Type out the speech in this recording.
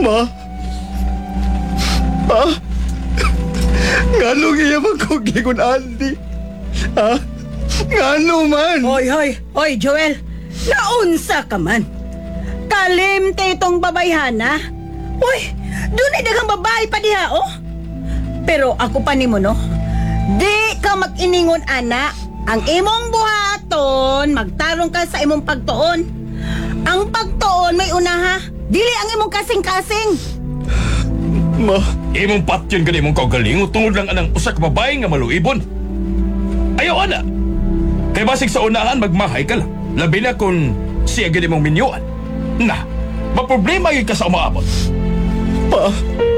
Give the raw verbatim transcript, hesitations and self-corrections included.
Ma? Pa? Ngano iya magkugingon, Andy? Ha? Ngano man? Hoy, hoy, hoy, Joel. Naunsa ka man. Kalimte itong babayhan, ha? Uy, doon ay daghang babae pa diha, oh. Pero ako pa ni mo, no? Di ka mag-iningon, ana. Ang imong buhaton, magtarong ka sa imong pagtuon. Ang pagtuon may una, ha? Dili ang imong kasing-kasing. Ma? Imong patyon gani mong kaugaling tungod lang anang usa ka babae nga maluibon. Ayaw ana. Kay basig sa unahan magmahay ka lang. Labi na kung siya gani mong minyuan. Na, maproblema yun ka sa umaabot. Pa?